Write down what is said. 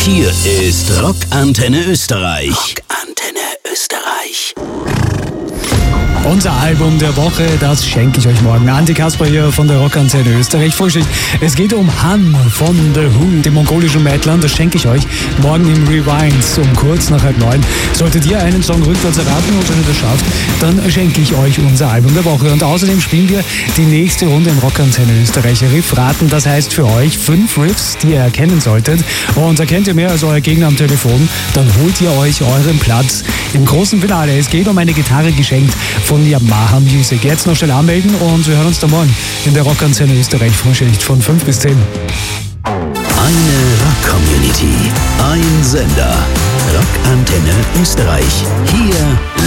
Hier ist Rockantenne Österreich. Rockantenne Österreich. Unser Album der Woche, das schenke ich euch morgen. Andi Kasper hier von der Rockantenne Österreich. Frühstück. Es geht um Han von The Who, dem mongolischen Metalern. Das schenke ich euch morgen im Rewind um kurz nach 8:30. Solltet ihr einen Song rückwärts erraten und wenn ihr das schafft, dann schenke ich euch unser Album der Woche. Und außerdem spielen wir die nächste Runde im Rockantenne Österreich Riffraten. Das heißt für euch 5 Riffs, die ihr erkennen solltet. Und erkennt ihr mehr als euer Gegner am Telefon, dann holt ihr euch euren Platz im großen Finale. Es geht um eine Gitarre geschenkt von Yamaha Music. Jetzt noch schnell anmelden und wir hören uns da morgen in der Rockantenne Österreich Frühschicht von 5 bis 10. Eine Rock-Community, ein Sender. Rockantenne Österreich. Hier